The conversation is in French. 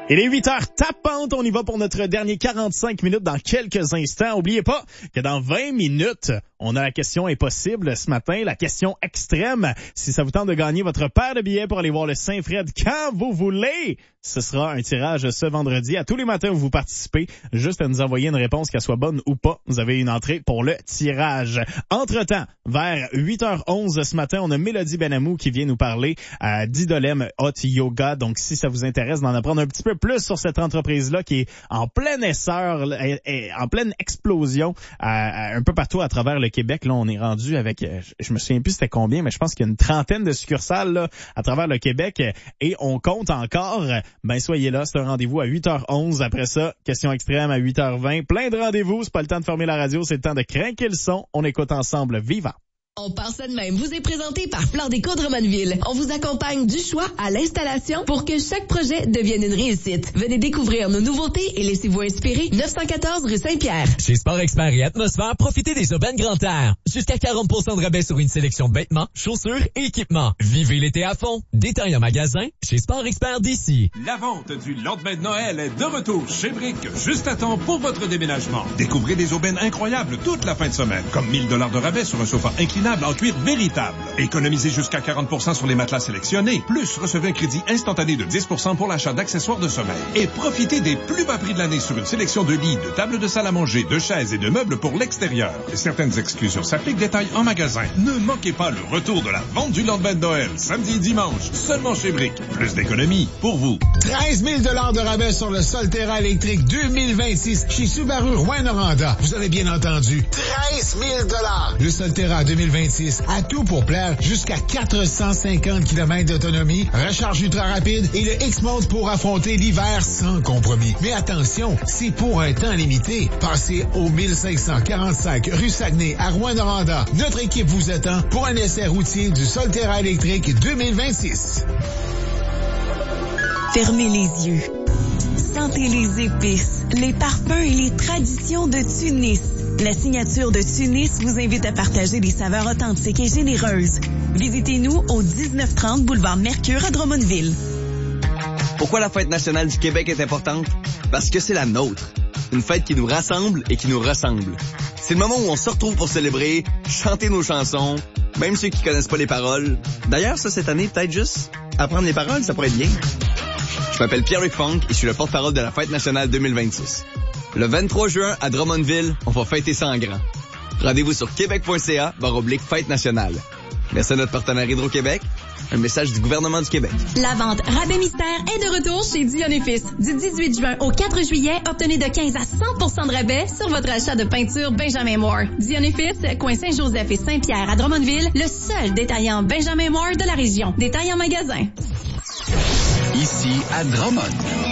Il est 8h tapante, on y va pour notre dernier 45 minutes dans quelques instants. Oubliez pas que dans 20 minutes, on a la question impossible ce matin, la question extrême. Si ça vous tente de gagner votre paire de billets pour aller voir le Saint-Fred quand vous voulez, ce sera un tirage ce vendredi. À tous les matins où vous participez, juste à nous envoyer une réponse, qu'elle soit bonne ou pas. Vous avez une entrée pour le tirage. Entre-temps, vers 8h11 ce matin, on a Mélodie Benamou qui vient nous parler d'Idolem Hot Yoga. Donc, si ça vous intéresse d'en apprendre un petit peu plus sur cette entreprise-là qui est en plein essor, en pleine explosion un peu partout à travers le Québec. Là, on est rendu avec, je me souviens plus c'était combien, mais je pense qu'il y a une trentaine de succursales là, à travers le Québec et on compte encore. Ben, soyez là, c'est un rendez-vous à 8h11. Après ça, question extrême à 8h20. Plein de rendez-vous, c'est pas le temps de fermer la radio, c'est le temps de craquer le son. On écoute ensemble Vivant. On part ça de même. Vous est présenté par Fleur Déco de Drummondville. On vous accompagne du choix à l'installation pour que chaque projet devienne une réussite. Venez découvrir nos nouveautés et laissez-vous inspirer. 914 rue Saint-Pierre. Chez Sport Expert et Atmosphère, profitez des aubaines Grand Air. Jusqu'à 40% de rabais sur une sélection de vêtements, chaussures et équipements. Vivez l'été à fond. Détail en magasin chez Sport Expert d'ici. La vente du lendemain de Noël est de retour chez Brick, juste à temps pour votre déménagement. Découvrez des aubaines incroyables toute la fin de semaine, comme 1000 $ de rabais sur un sofa inclinable en cuir véritable. Économisez jusqu'à 40% sur les matelas sélectionnés. Plus, recevez un crédit instantané de 10% pour l'achat d'accessoires de sommeil. Et profitez des plus bas prix de l'année sur une sélection de lits, de tables de salle à manger, de chaises et de meubles pour l'extérieur. Et certaines exclusions s'appliquent. Détail en magasin. Ne manquez pas le retour de la vente du lendemain de Noël, samedi et dimanche, seulement chez Brick. Plus d'économies pour vous. 13 000 $ de rabais sur le Solterra électrique 2026 chez Subaru Rouyn-Noranda. Vous avez bien entendu. 13 000 $. Le Solterra 2026 a tout pour plaire, jusqu'à 450 km d'autonomie, recharge ultra rapide et le X-Mode pour affronter l'hiver sans compromis. Mais attention, c'est pour un temps limité. Passez au 1545 rue Saguenay à Rouyn-Noranda. Notre équipe vous attend pour un essai routier du Solterra électrique 2026. Fermez les yeux. Sentez les épices, les parfums et les traditions de Tunis. La signature de Tunis vous invite à partager des saveurs authentiques et généreuses. Visitez-nous au 1930 boulevard Mercure à Drummondville. Pourquoi la fête nationale du Québec est importante? Parce que c'est la nôtre. Une fête qui nous rassemble et qui nous ressemble. C'est le moment où on se retrouve pour célébrer, chanter nos chansons, même ceux qui connaissent pas les paroles. D'ailleurs, ça, cette année, peut-être juste apprendre les paroles, ça pourrait être bien. Je m'appelle Pierre-Luc Funk et je suis le porte-parole de la fête nationale 2026. Le 23 juin, à Drummondville, on va fêter ça en grand. Rendez-vous sur québec.ca/fête nationale. Merci à notre partenaire Hydro-Québec. Un message du gouvernement du Québec. La vente Rabais Mystère est de retour chez Dion & Fils. Du 18 juin au 4 juillet, obtenez de 15 à 100% de rabais sur votre achat de peinture Benjamin Moore. Dion & Fils, coin Saint-Joseph et Saint-Pierre à Drummondville, le seul détaillant Benjamin Moore de la région. Détail en magasin. Ici à Drummond.